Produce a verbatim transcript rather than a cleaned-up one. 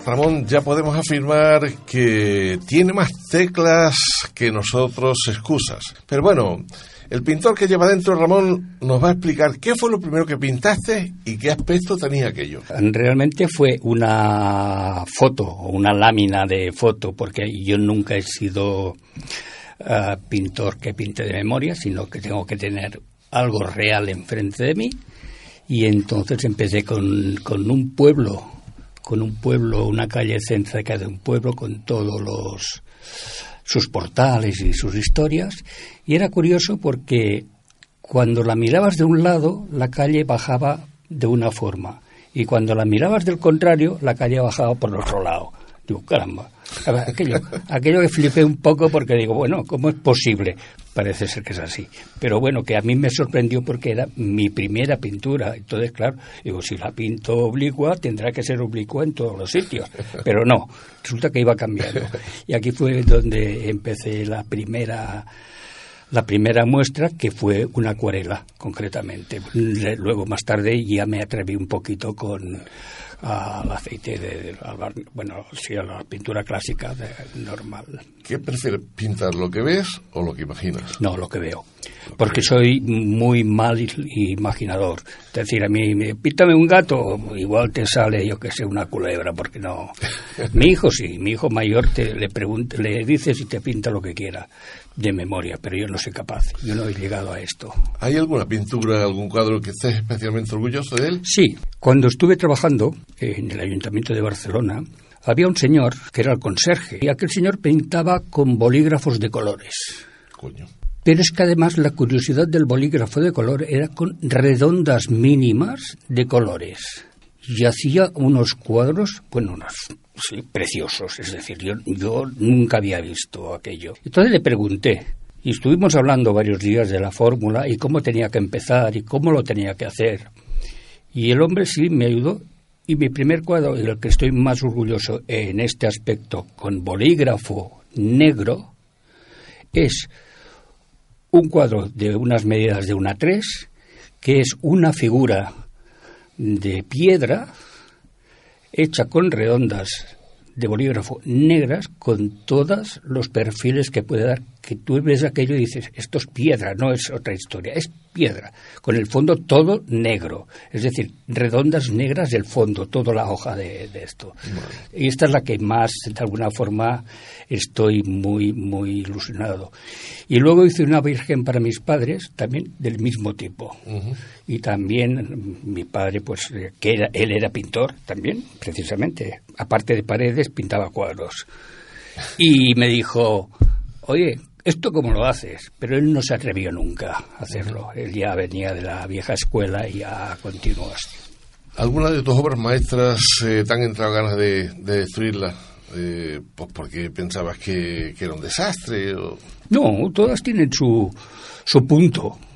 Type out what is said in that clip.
Ramón, ya podemos afirmar que tiene más teclas que nosotros excusas. Pero bueno, el pintor que lleva dentro, Ramón, nos va a explicar qué fue lo primero que pintaste y qué aspecto tenía aquello. Realmente fue una foto o una lámina de foto, porque yo nunca he sido uh, pintor que pinte de memoria, sino que tengo que tener algo real enfrente de mí. Y entonces empecé con, con un pueblo, con un pueblo, una calle cerca de un pueblo con todos los sus portales y sus historias. Y era curioso porque cuando la mirabas de un lado, la calle bajaba de una forma. Y cuando la mirabas del contrario, la calle bajaba por el otro lado. Digo, caramba, aquello, aquello que flipé un poco porque digo, bueno, ¿cómo es posible? Parece ser que es así. Pero bueno, que a mí me sorprendió porque era mi primera pintura. Entonces, claro, digo, si la pinto oblicua, tendrá que ser oblicua en todos los sitios. Pero no, resulta que iba cambiando. Y aquí fue donde empecé la primera... La primera muestra, que fue una acuarela, concretamente. Luego, más tarde, ya me atreví un poquito con al aceite de, de bueno, sí, a la pintura clásica de, normal. ¿Qué prefieres, pintar lo que ves o lo que imaginas? No, lo que veo, porque soy muy mal imaginador. Es decir, a mí, me, píntame un gato, igual te sale, yo que sé, una culebra, porque no. Mi hijo sí, mi hijo mayor te, le pregunta, le dice si te pinta lo que quiera, de memoria, pero yo no soy capaz, yo no he llegado a esto. ¿Hay alguna pintura, algún cuadro que estés especialmente orgulloso de él? Sí, cuando estuve trabajando en el Ayuntamiento de Barcelona, había un señor que era el conserje, y aquel señor pintaba con bolígrafos de colores. Coño. Pero es que además la curiosidad del bolígrafo de color era con redondas mínimas de colores. Y hacía unos cuadros, bueno, unos sí, preciosos. Es decir, yo, yo nunca había visto aquello. Entonces le pregunté, y estuvimos hablando varios días de la fórmula y cómo tenía que empezar y cómo lo tenía que hacer. Y el hombre sí me ayudó. Y mi primer cuadro, y del que estoy más orgulloso en este aspecto, con bolígrafo negro, es un cuadro de unas medidas de una tres, que es una figura de piedra hecha con redondas de bolígrafo negras, con todos los perfiles que puede dar, que tú ves aquello y dices, esto es piedra, no es otra historia, es piedra, con el fondo todo negro, es decir, redondas negras del fondo, toda la hoja de, de esto. Bueno. Y esta es la que más, de alguna forma, estoy muy, muy ilusionado. Y luego hice una virgen para mis padres, también del mismo tipo. Uh-huh. Y también mi padre, pues, que era, él era pintor también, precisamente, aparte de paredes, pintaba cuadros. Y me dijo, oye, ¿esto cómo lo haces? Pero él no se atrevió nunca a hacerlo. Él ya venía de la vieja escuela y ya continuó así. ¿Alguna de tus obras maestras eh, te han entrado ganas de, de destruirla? Eh, pues porque pensabas que, que era un desastre. O... No, todas tienen su, su punto.